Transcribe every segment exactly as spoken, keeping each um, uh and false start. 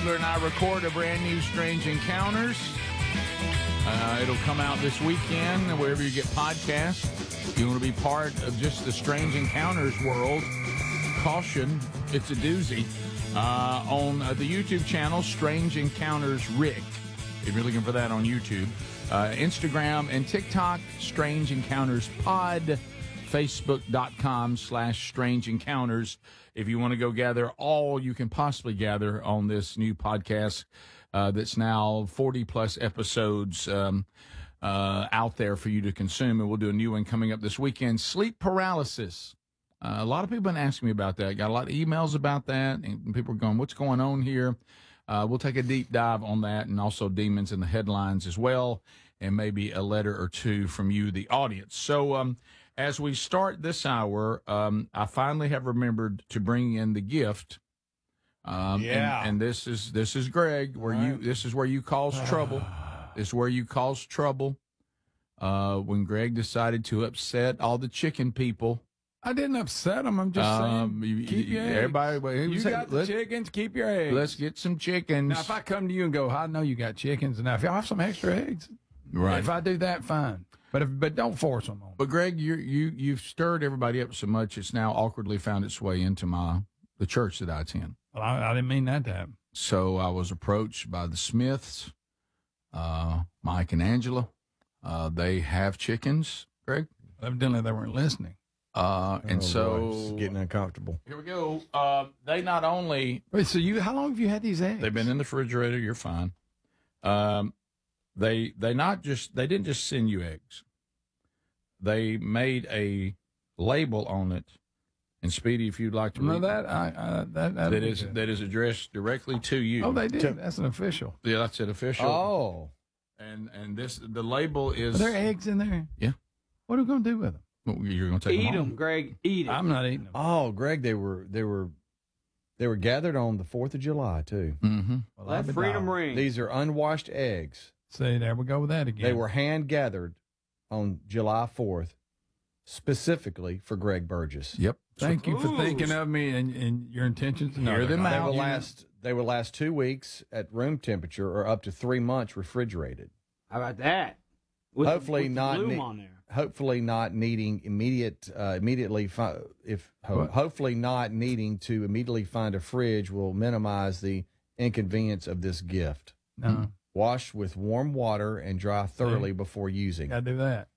Adler and I record a brand new Strange Encounters. Uh, it'll come out this weekend, wherever you get podcasts. If you want to be part of just the Strange Encounters world, caution, it's a doozy. Uh, on uh, the YouTube channel, Strange Encounters Rick. If you're looking for that on YouTube. Uh, Instagram and TikTok, Strange Encounters Pod. Facebook.com slash Strange Encounters. If you want to go gather all you can possibly gather on this new podcast uh, that's now forty plus episodes um, uh, out there for you to consume. And we'll do a new one coming up this weekend. Sleep paralysis. Uh, a lot of people have been asking me about that. Got a lot of emails about that. And people are going, what's going on here? Uh, we'll take a deep dive on that, and also demons in the headlines as well, and maybe a letter or two from you, the audience. So um, as we start this hour, um, I finally have remembered to bring in the gift. Um, yeah. And, and this is this is Greg, where right. you this is where you cause trouble. This is where you cause trouble. Uh, when Greg decided to upset all the chicken people. I didn't upset them. I'm just Um, saying, you- keep you- your eggs. everybody- well, he you was got saying, the let's- chickens, keep your eggs. Let's get some chickens. Now, if I come to you and go, I know you got chickens, and now if y'all have some extra eggs, Right. if I do that, fine. But if, but don't force them on me. But Greg, you you you've stirred everybody up so much it's now awkwardly found its way into my the church that I attend. Well, I, I didn't mean that to happen. So I was approached by the Smiths, uh, Mike and Angela. Uh, they have chickens, Greg, Evidently, they weren't listening. uh, and Oh, so boy, this is getting uncomfortable. here we go. Uh, they not only Wait, so you, how long have you had these eggs? they've been in the refrigerator. You're fine. Um, they they not just they didn't just send you eggs. They made a label on it. And Speedy, if you'd like to No, read that I, I that that that is that is addressed directly to you. Oh, they did. To- That's an official. Yeah, that's it, official. Oh, And and this the label is. Are there eggs in there? Yeah. What are we gonna do with them? Well, you're going to take Eat them, them, home. Greg. Eat them. I'm not eating them. oh, Greg, they were they were they were gathered on the Fourth of July too. Mm-hmm. Well, Let I'm a freedom dog. ring. These are unwashed eggs. See, there we go with that again. They were hand gathered on July fourth, specifically for Greg Burgess. Yep. Thank you for Ooh. thinking of me and, and your intentions. No, Hear they're them not. They out. will you- last. They will last two weeks at room temperature, or up to three months refrigerated. How about that? With Hopefully with the not bloom ne- on there. Hopefully not needing immediate, uh, immediately. Fi- if ho- What? hopefully not needing to immediately find a fridge will minimize the inconvenience of this gift. No, Wash with warm water and dry thoroughly before using. gotta do that.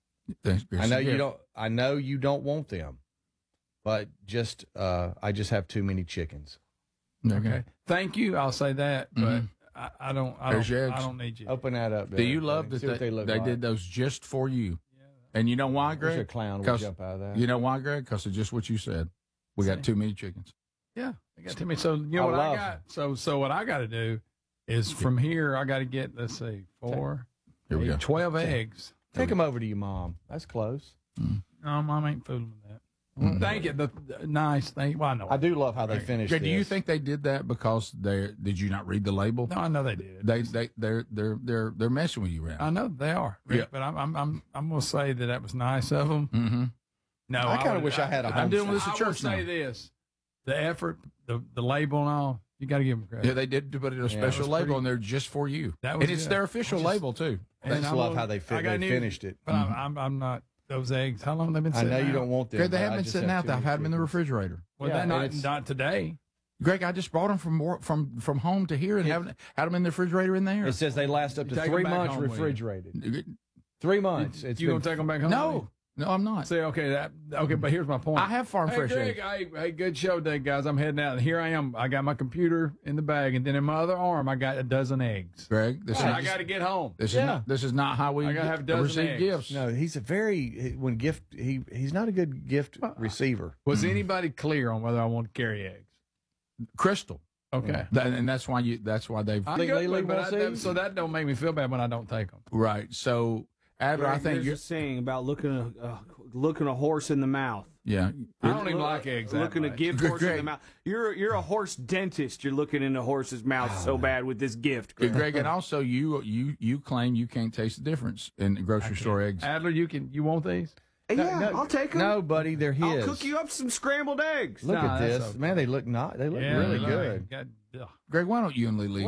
I know you don't. I know you don't want them, but just uh, I just have too many chickens. Okay. Thank you. I'll say that, but I, I don't. I There's don't. your eggs. I don't need you. Open that up. Do you there, love buddy. that See they, what they, look they like. did those just for you? And you know why, There's Greg? a clown would 'Cause- jump out of that. You know why, Greg? Because of just what you said. We got See? too many chickens. Yeah, they got to me. So you know I what I love- got. So so what I got to do is from here I got to get. Let's see, four, Here we eight, go. twelve eggs. Take them over to your mom. That's close. No, mom ain't fooling with that. Thank you. The, the nice thing. Well, I know. I do love how they finished. Greg, do you this. think they did that because they did you not read the label? No, I know they did. They they they're they're they're they're messing with you, right? I know they are. Rick, Yeah. But I'm I'm I'm I'm gonna say that that was nice of them. Mm-hmm. No, I kinda would- wish I had a I'm home doing sale. this at I church. will Say now. this: the effort, the the label, and all. You got to give them credit. Yeah, they did put it a it special was label pretty- on there just for you, That was and it's good. their official I just- label too. I just I'm love gonna- how they fit- I got they new- finished it. But I'm, I'm I'm not those eggs. How long have they been I sitting? know you out? don't want them. Greg, they but haven't I been just sitting have out. too there. I've many had them in the chickens. refrigerator. Well, Yeah, they're and not it's- not today. Greg, I just brought them from more, from from home to here and haven't had them in the refrigerator in there. It says they last up You to take 'em three back months home with you. refrigerated. Three months. It's you been, gonna take them back home? with you? No, no, I'm not. Say okay, that okay, but here's my point. I have farm Hey, fresh Greg, eggs. hey, hey, good show day, guys. I'm heading out, and here I am. I got my computer in the bag, and then in my other arm, I got a dozen eggs. Greg, this And I is got to get home. this Yeah. is not this is not how we I gotta have a dozen receive eggs. gifts. No, he's a very when gift. He he's not a good gift receiver. Was anybody clear on whether I want to carry eggs? Crystal, Okay. That- and that's why you. That's why they've I'm Think good Lily with it, but won't I- see? that- so that don't make me feel bad when I don't take them. right. So Adler, I Greg, think there's you're. a saying about looking a uh, looking a horse in the mouth. Yeah, I don't even like eggs. that Looking a much. gift horse in Greg. the mouth. You're you're a horse dentist. You're looking in a horse's mouth so bad with this gift. Yeah, Greg. Greg, and also you you you claim you can't taste the difference in the grocery store eggs. Adler, you can. You want these? yeah, no, I'll take them. No, buddy, they're his. I'll cook you up some scrambled eggs. Look Nah, at that's this, okay. man. They look not. They look Yeah, really they good. got- ugh. Greg, why don't you and Lily